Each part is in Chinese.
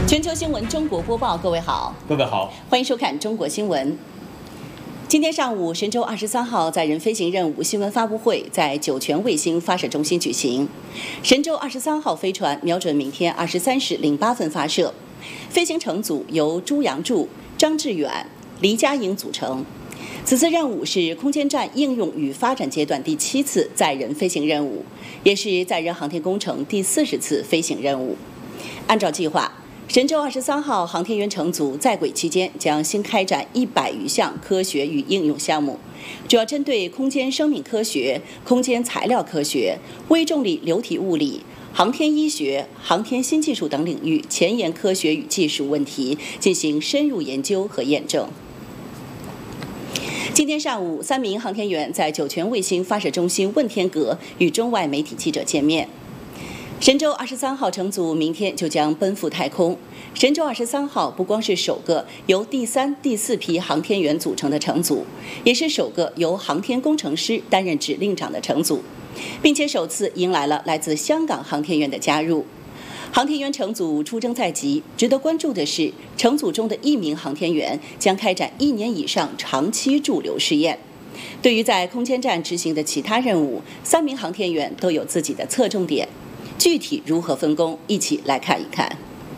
全球新闻中国播报，各位好，欢迎收看中国新闻。今天上午，神舟23号载人飞行任务新闻发布会在酒泉卫星发射中心举行。神舟23号飞船瞄准明天23时08分发射，飞行乘组由朱杨柱、张志远、黎佳颖组成。此次任务是空间站应用与发展阶段第7次载人飞行任务，也是载人航天工程第40次飞行任务。按照计划，神舟23号航天员乘组在轨期间将新开展100余项科学与应用项目，主要针对空间生命科学、空间材料科学、微重力流体物理、航天医学、航天新技术等领域前沿科学与技术问题进行深入研究和验证。今天上午，3名航天员在酒泉卫星发射中心问天阁与中外媒体记者见面。神舟23号乘组明天就将奔赴太空。神舟23号不光是首个由第3、第4批航天员组成的乘组，也是首个由航天工程师担任指令长的乘组，并且首次迎来了来自香港航天员的加入。航天员乘组出征在即，值得关注的是，乘组中的1名航天员将开展1年以上长期驻留试验。对于在空间站执行的其他任务，3名航天员都有自己的侧重点。具体如何分工，一起来看一看。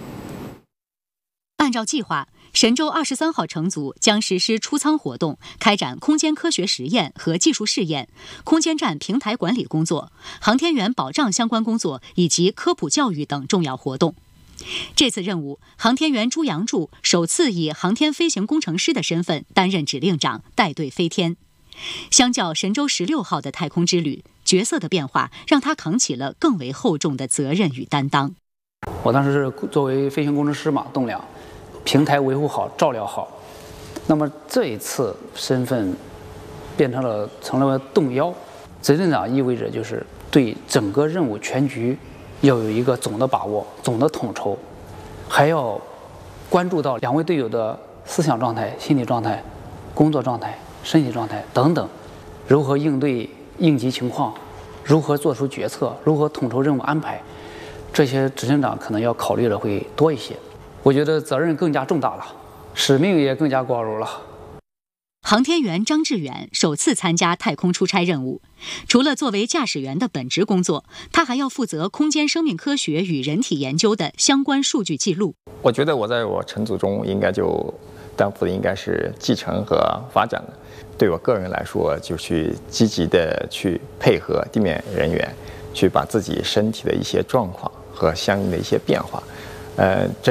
按照计划，神舟23号乘组将实施出舱活动，开展空间科学实验和技术试验、空间站平台管理工作、航天员保障相关工作以及科普教育等重要活动。这次任务，航天员朱杨柱首次以航天飞行工程师的身份担任指令长，带队飞天。相较神舟16号的太空之旅，角色的变化让他扛起了更为厚重的责任与担当。 我当时是作为飞行工程师嘛，栋梁，平台维护好、照料好。那么这一次身份成了动幺，指令长意味着就是对整个任务全局要有一个总的把握、总的统筹，还要关注到2位队友的思想状态、心理状态、工作状态、身体状态等等，如何应对应急情况，如何做出决策，如何统筹任务安排，这些指令长可能要考虑的会多一些。我觉得责任更加重大了，使命也更加光荣了。 航天员张志远首次参加太空出差任务，除了作为驾驶员的本职工作，他还要负责空间生命科学与人体研究的相关数据记录。 我觉得我在我乘组中应该就担负的应该是继承和发展的。对我个人来说，就去积极的去配合地面人员，去把自己身体的一些状况和相应的一些变化，